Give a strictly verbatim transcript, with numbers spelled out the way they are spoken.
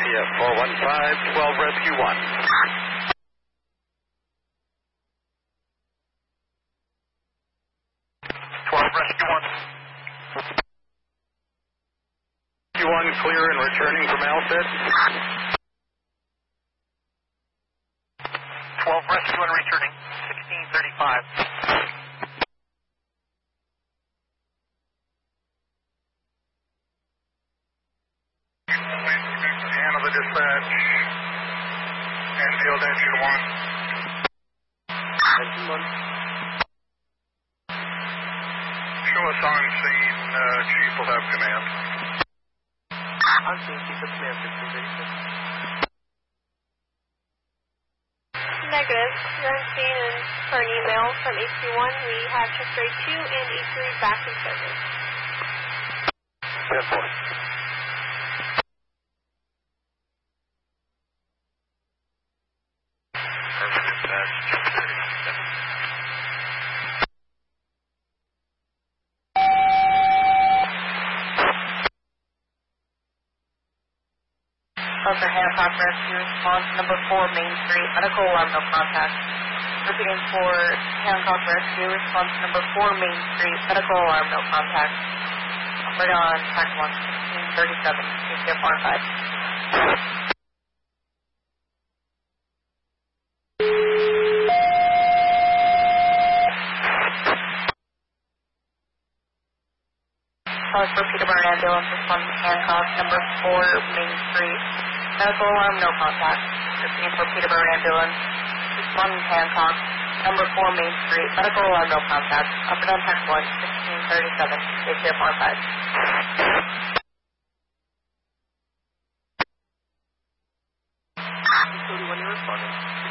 Yeah, four one five, twelve Rescue one. twelve Rescue one. Rescue one clear and returning from Alfred. twelve Rescue one returning, sixteen thirty-five. Handle the dispatch. Enfield engine one. Engine one. Show us on scene. Uh, Chief will have command. On scene, Chief of Command, sixteen thirty-six. Negative. You're on scene and for an email from H Q one. We have Chester two and E three back in service. ten four. Officer Hancock Rescue response number four Main Street, medical alarm, no contact. Repeating for Hancock Rescue response number four Main Street, medical alarm, no contact. Operator on track one, sixteen thirty-seven, K C F R five. Calling for Peterborough ambulance response Hancock number four Main Street. Medical alarm, no contact. Repeating for Peterborough ambulance. Responding Hancock, number four Main Street. Medical alarm, no contact. Up and down track one, sixteen thirty-seven, K C F R five. Cody, when you're responding.